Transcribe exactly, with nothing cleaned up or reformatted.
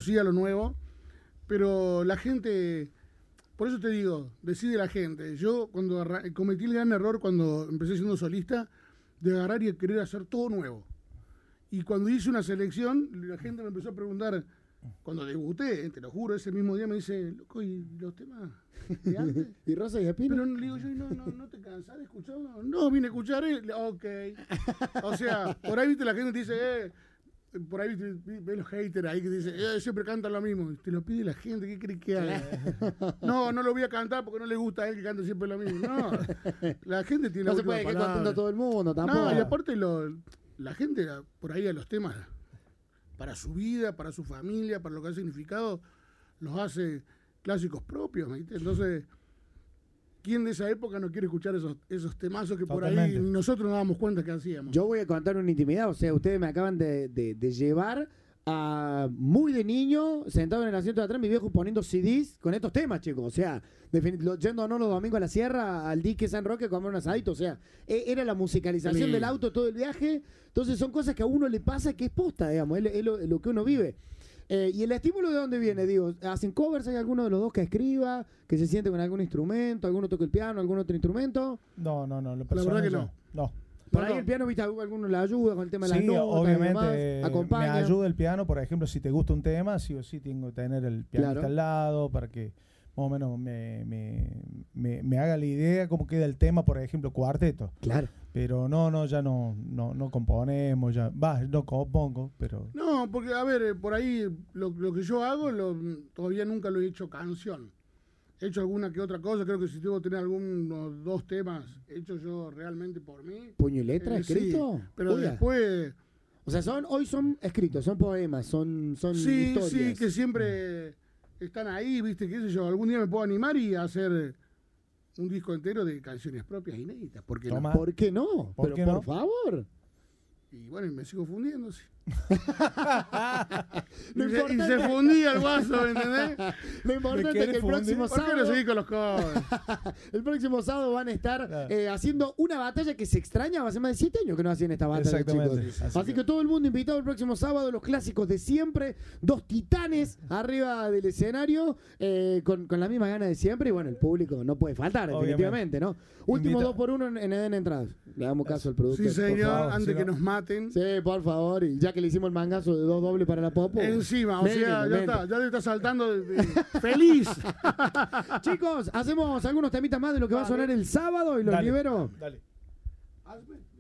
conocía lo nuevo, pero la gente, por eso te digo, decide la gente. Yo cuando cometí el gran error cuando empecé siendo solista, de agarrar y querer hacer todo nuevo. Y cuando hice una selección, la gente me empezó a preguntar, cuando debuté, te lo juro, ese mismo día me dice, loco, ¿y los temas de antes? ¿Y Rosa y Espino? Pero le digo yo, no, no, no te cansás de escucharlo. No, vine a escuchar, eh. Ok. O sea, por ahí viste la gente te dice, eh, por ahí viste, ve los haters ahí que dicen, eh, siempre cantan lo mismo. Te lo pide la gente, ¿qué crees que haga? No, no lo voy a cantar porque no le gusta a él que cante siempre lo mismo. No, la gente tiene No la se última puede que palabra. contento a todo el mundo tampoco. No, y aparte lo, la gente, por ahí a los temas, para su vida, para su familia, para lo que ha significado, los hace clásicos propios, ¿viste? Entonces, ¿quién de esa época no quiere escuchar esos, esos temazos que Totalmente. por ahí nosotros nos damos cuenta que hacíamos? Yo voy a contar una intimidad, o sea, ustedes me acaban de, de, de llevar a muy de niño, sentado en el asiento de atrás, mi viejo poniendo C Ds con estos temas, chicos. O sea, defini- lo- yéndonos los domingos a la sierra, al dique San Roque a comer un asadito. O sea, e- era la musicalización Sí. del auto todo el viaje. Entonces son cosas que a uno le pasa que es posta, digamos, es, lo- es lo, es lo que uno vive. Eh, ¿Y el estímulo de dónde viene? Digo, ¿hacen covers? ¿Hay alguno de los dos que escriba? ¿Que se siente con algún instrumento? ¿Alguno toca el piano? ¿Algún otro instrumento? No, no, no. Lo La verdad personal que yo- no. No. Por No, ahí no. el piano, ¿viste? Alguno le ayuda con el tema de las Sí, notas y obviamente demás, eh, acompaña. me ayuda el piano, por ejemplo, si te gusta un tema, sí o sí tengo que tener el pianista Claro. al lado para que más o menos me, me, me, me haga la idea cómo queda el tema, por ejemplo, cuarteto. Claro. Pero no, no, ya no, no, no componemos, ya, va, no compongo, pero No, porque, a ver, eh, por ahí lo, lo que yo hago, lo, todavía nunca lo he hecho canción. He hecho alguna que otra cosa, creo que si debo tener algunos dos temas hechos yo realmente por mí. ¿Puño y letra eh, sí, escrito? pero Oiga. después, O sea, son, hoy son escritos, son poemas, son, son sí, historias. sí, que siempre están ahí, viste, qué sé yo, algún día me puedo animar y hacer un disco entero de canciones propias inéditas, porque Toma. ¿Por qué no? ¿Por Pero qué por no? favor. Y bueno, y me sigo fundiendo, sí. Lo y, se, y importante- se fundía el guaso, ¿entendés? Lo importante es querés que el fundir? próximo ¿Por qué no sábado, seguís con los covers? el próximo sábado van a estar Claro. eh, haciendo una batalla que se extraña, hace más de siete años que no hacían esta batalla, Exactamente. chicos. Así Así, que- que todo el mundo invitado el próximo sábado, los clásicos de siempre, dos titanes arriba del escenario, eh, con, con la misma gana de siempre, y bueno, el público no puede faltar, Obviamente. definitivamente, ¿no? Último Invita- dos por uno en, en Eden Entradas. Le damos caso al producto. Sí, señor, favor, antes si que no- nos maten. Sí, por favor, y ya que le hicimos el mangazo de dos dobles para la Popo. Encima, o mínimo, sea, ya mínimo. está, ya le está saltando de- de- feliz. Chicos, hacemos algunos temitas más de lo que va a Dale. sonar el sábado y los Dale. libero. Dale. Hazme.